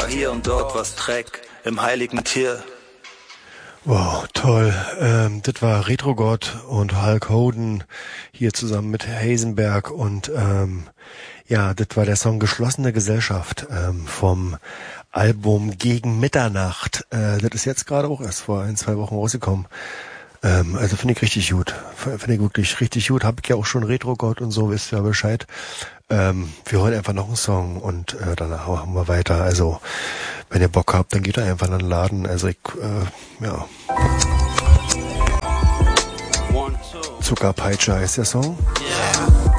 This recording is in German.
hier und dort was Dreck im heiligen Tier. Wow, toll. Das war Retrogott und Hulk Hogan hier zusammen mit Heisenberg und ja, das war der Song Geschlossene Gesellschaft vom Album Gegen Mitternacht. Das ist jetzt gerade auch erst vor 1-2 Wochen rausgekommen. Also finde ich richtig gut. Finde ich wirklich richtig gut. Hab ich ja auch schon Retrogott und so, wisst ihr ja Bescheid. Wir hören einfach noch einen Song und danach machen wir weiter. Also, wenn ihr Bock habt, dann geht ihr einfach in den Laden. Also ich, ja. Zuckerpeitsche heißt der Song. Yeah.